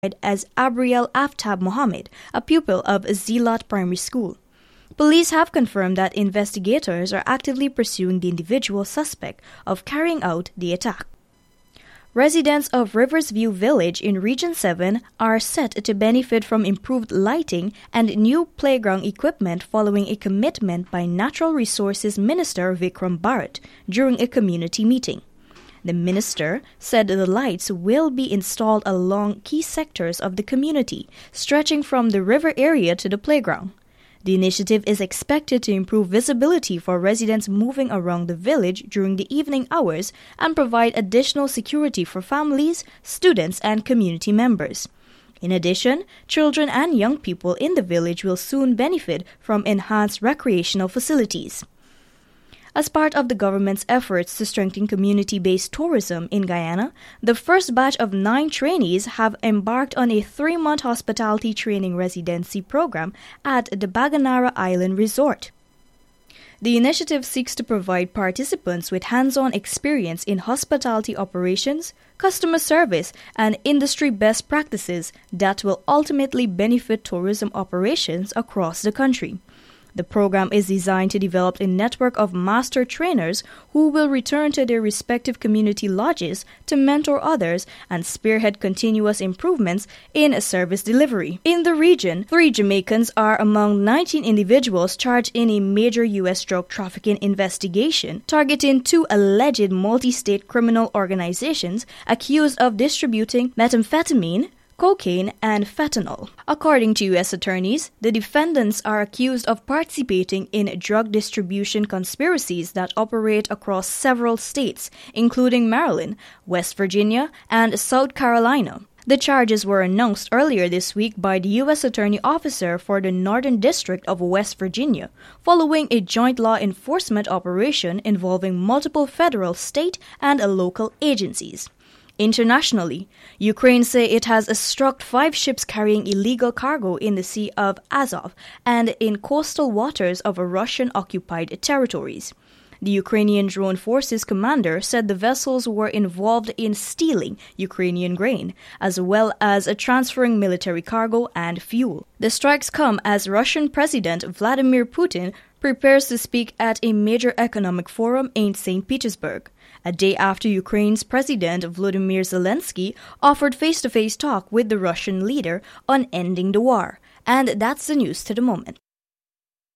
as Abriel Aftab Mohammed, a pupil of Zilat Primary School. Police have confirmed that investigators are actively pursuing the individual suspect of carrying out the attack. Residents of Riversview Village in Region 7 are set to benefit from improved lighting and new playground equipment following a commitment by Natural Resources Minister Vikram Bharat during a community meeting. The minister said the lights will be installed along key sectors of the community, stretching from the river area to the playground. The initiative is expected to improve visibility for residents moving around the village during the evening hours and provide additional security for families, students, and community members. In addition, children and young people in the village will soon benefit from enhanced recreational facilities. As part of the government's efforts to strengthen community-based tourism in Guyana, the first batch of 9 trainees have embarked on a 3-month hospitality training residency program at the Baganara Island Resort. The initiative seeks to provide participants with hands-on experience in hospitality operations, customer service, and industry best practices that will ultimately benefit tourism operations across the country. The program is designed to develop a network of master trainers who will return to their respective community lodges to mentor others and spearhead continuous improvements in service delivery. In the region, 3 Jamaicans are among 19 individuals charged in a major U.S. drug trafficking investigation targeting 2 alleged multi-state criminal organizations accused of distributing methamphetamine, cocaine, and fentanyl. According to U.S. attorneys, the defendants are accused of participating in drug distribution conspiracies that operate across several states, including Maryland, West Virginia, and South Carolina. The charges were announced earlier this week by the U.S. Attorney Officer for the Northern District of West Virginia, following a joint law enforcement operation involving multiple federal, state, and local agencies. Internationally, Ukraine say it has struck 5 ships carrying illegal cargo in the Sea of Azov and in coastal waters of Russian-occupied territories. The Ukrainian Drone Forces commander said the vessels were involved in stealing Ukrainian grain, as well as transferring military cargo and fuel. The strikes come as Russian President Vladimir Putin prepares to speak at a major economic forum in St. Petersburg, a day after Ukraine's President Volodymyr Zelensky offered face-to-face talk with the Russian leader on ending the war. And that's the news to the moment.